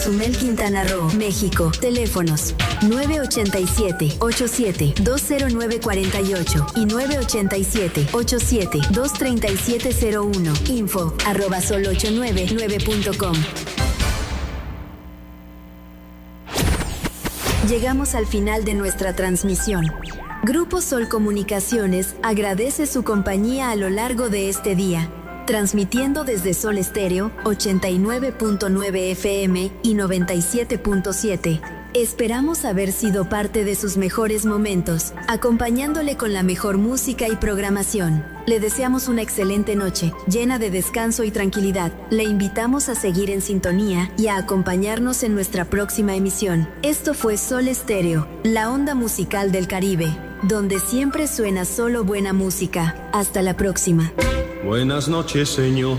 Cozumel, Quintana Roo, México. Teléfonos 987-87-20948 y 987-87-23701. info@sol899.com. Llegamos al final de nuestra transmisión. Grupo Sol Comunicaciones agradece su compañía a lo largo de este día, transmitiendo desde Sol Estéreo 89.9 FM y 97.7. Esperamos haber sido parte de sus mejores momentos, acompañándole con la mejor música y programación. Le deseamos una excelente noche, llena de descanso y tranquilidad. Le invitamos a seguir en sintonía y a acompañarnos en nuestra próxima emisión. Esto fue Sol Estéreo, la onda musical del Caribe, donde siempre suena solo buena música. Hasta la próxima. Buenas noches, señor.